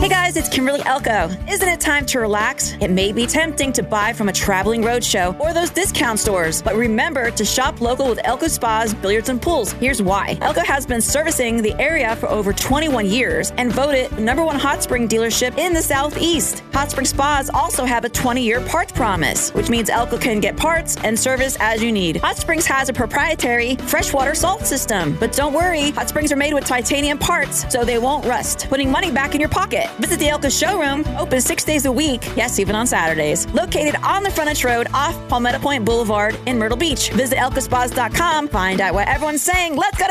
Hey guys, it's Kimberly Elko. Isn't it time to relax? It may be tempting to buy from a traveling roadshow or those discount stores, but remember to shop local with Elko Spas, Billiards, and Pools. Here's why. Elko has been servicing the area for over 21 years and voted #1 hot spring dealership in the Southeast. Hot Spring Spas also have a 20-year parts promise, which means Elko can get parts and service as you need. Hot Springs has a proprietary freshwater salt system, but don't worry, Hot Springs are made with titanium parts, so they won't rust, putting money back in your pocket. Visit the Elko showroom, open 6 days a week, yes, even on Saturdays. Located on the frontage road off Palmetto Point Boulevard in Myrtle Beach. Visit ElkoSpas.com, find out what everyone's saying. Let's go.